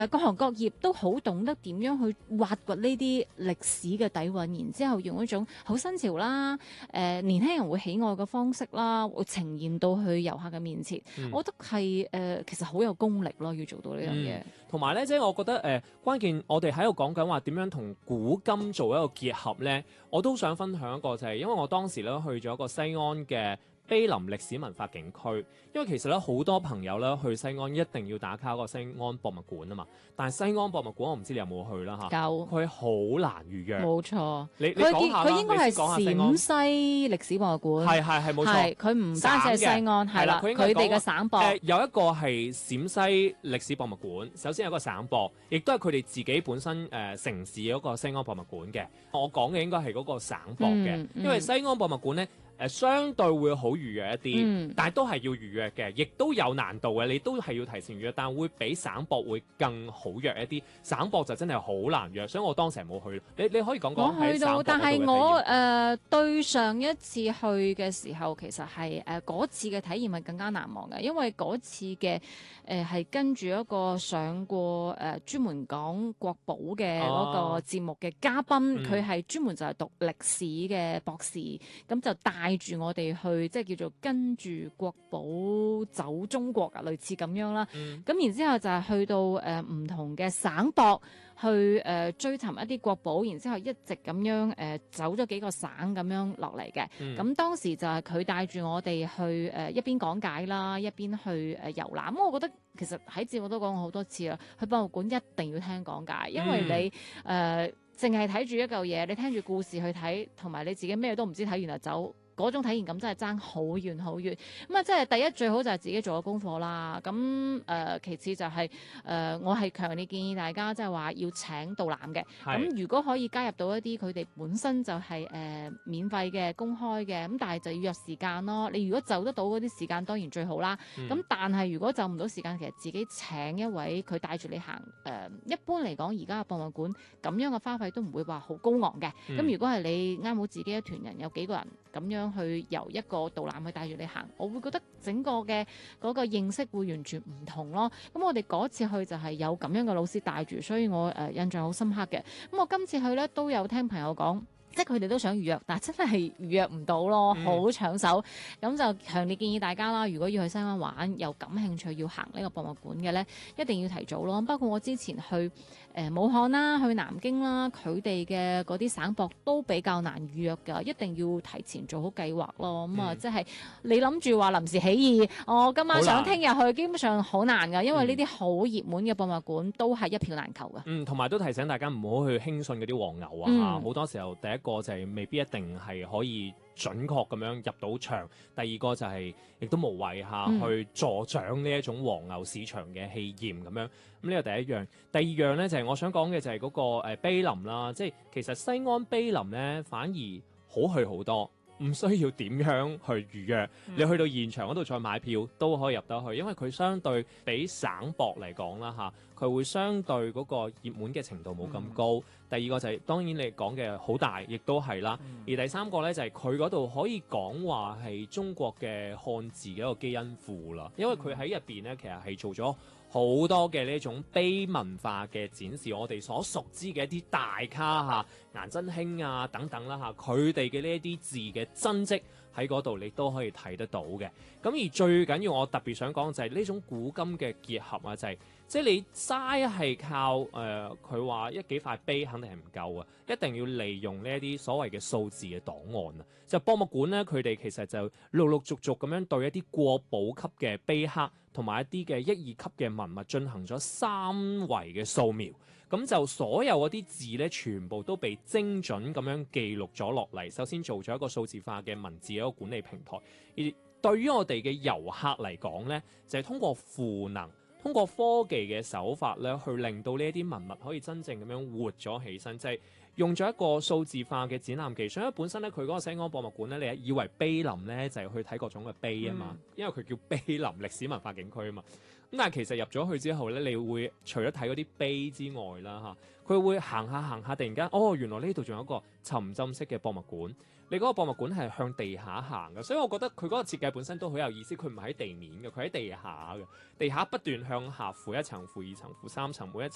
各行各業都好懂得點樣去挖掘呢啲歷史嘅底蘊，然之後用一種好新潮啦，年輕人會喜愛嘅方式啦，會呈現到去遊客嘅面前。我覺得係其實好有功力咯，要做到呢樣嘢。 同埋咧，即係我覺得關鍵，我哋喺度講緊話點樣同古今做一個結合咧，我都想分享一個就係，因為我當時咧去咗一個西安嘅碑林歷史文化景區，因為其實咧好多朋友咧去西安一定要打卡個西安博物館啊嘛，但係西安博物館我唔知你有冇去啦嚇，佢好難預約。 冇錯， 你講下啦， 佢應該係陝西歷史博物館， 係冇錯， 佢唔單止係西安，係啦，佢哋嘅省博有一個係陝西歷史博物館，首先有個省博，亦都係佢哋自己本身城市嗰個西安博物館嘅。我講嘅應該係嗰個省博嘅，因為西安博物館咧。相對會好預約一啲，但係都係要預約嘅，亦都有難度嘅，你都係要提前預約，但會比省博會更好約一啲。省博就真係好難約，所以我當時係冇去。你可以講講喺省博嗰度嘅體驗。 但係我對上一次去嘅時候，其實係嗰次嘅體驗係更加難忘嘅，因為嗰次嘅係跟住一個上過專門講國寶嘅嗰個節目嘅嘉賓，佢係專門就係讀歷史嘅博士，咁就帶住我哋去，即係叫做跟住國寶走中國啊，類似咁樣啦。咁然之後就係去到唔同嘅省博去追尋一啲國寶，然之後一直咁樣走咗幾個省咁樣落嚟嘅。咁當時就係佢帶住我哋去一邊講解啦，一邊去遊覽。咁我覺得其實喺節目都講過好多次啦，去博物館一定要聽講解，因為你淨係睇住一嚿嘢，你聽住故事去睇，同埋你自己咩都唔知，睇完就走。嗰種體驗感真係爭好遠好遠，咁啊，即係第一最好就係自己做咗功課啦。咁其次就係我係強烈建議大家即係話要請導覽嘅。咁如果可以加入到一啲佢哋本身就係免費嘅公開嘅，咁但係就要約時間咯。你如果就得到嗰啲時間當然最好啦。咁但係如果就唔到時間，其實自己請一位佢帶住你行。一般嚟講，而家嘅博物館咁樣嘅花費都唔會話好高昂嘅。咁如果係你啱好自己一團人有幾個人咁樣去由一個導覽去帶住你行，我會覺得整個嘅嗰個認識會完全唔同咯。咁我哋嗰次去就係有咁樣嘅老師帶住，所以我印象好深刻嘅。咁我今次去呢都有聽朋友講，即係佢哋都想預約，但係真係預約唔到咯，好搶手。咁就強烈建議大家啦，如果要去西安玩，又感興趣要行呢個博物館嘅呢，一定要提早咯。包括我之前去武漢啦、去南京啦，佢哋嘅嗰啲省博都比較難預約㗎，一定要提前做好計劃咯。咁啊，即係你諗住話臨時起意，我今晚想聽日去，基本上好難㗎，因為呢啲好熱門嘅博物館都係一票難求㗎。 同埋都提醒大家唔好去輕信嗰啲黃牛啊，好多時候第一個就係未必一定係可以準確咁樣入到場，第二個就係亦都無謂去助長呢一種黃牛市場嘅氣焰咁樣。咁呢個第一樣，第二樣咧就係我想講嘅就係嗰個碑林啦，即係其實西安碑林咧反而好去好多。唔需要點樣去預約，你去到現場嗰度再買票都可以入得去，因為佢相對比省博嚟講啦佢會相對嗰個熱門嘅程度冇咁高。第二個就係當然你講嘅好大，亦都係啦。而第三個呢，就係佢嗰度可以講話係中國嘅漢字嘅一個基因庫啦，因為佢喺入邊呢，其實係做咗好多嘅呢種碑文化嘅展示，我哋所熟知嘅一啲大咖顏真卿啊等等啦佢哋嘅呢一啲字嘅真跡喺嗰度，你都可以睇得到嘅。咁而最緊要我特別想講就係呢種古今嘅結合啊，就係即係你齋係靠佢話幾塊碑肯定係唔夠啊，一定要利用呢一啲所謂嘅數字嘅檔案啊。就博物館咧，佢哋其實就陸陸續續咁樣對一啲國寶級嘅碑刻同埋一啲嘅一二級嘅文物進行咗三維嘅掃描，咁就所有嗰啲字咧，全部都被精準咁樣記錄咗落嚟。首先做咗一個數字化嘅文字嘅一個管理平台，而對於我哋嘅遊客嚟講咧，就係通過賦能。通過科技嘅手法咧，去令到呢一啲文物可以真正咁樣活咗起身，即係用咗一個數字化嘅展覽技術。因為本身咧，佢嗰個西安博物館咧，你以為碑林咧就係去睇各種嘅碑啊嘛，因為佢叫碑林歷史文化景區啊嘛。咁但係其實入咗去之後咧，你會除咗睇嗰啲碑之外啦佢會行下，突然間原來呢度仲有一個沉浸式嘅博物館。你嗰個博物館係向地下行嘅，所以我覺得佢嗰個設計本身都好有意思。佢唔係喺地面嘅，佢喺地下嘅，地下不斷向下負一層、負二層、負三層，每一層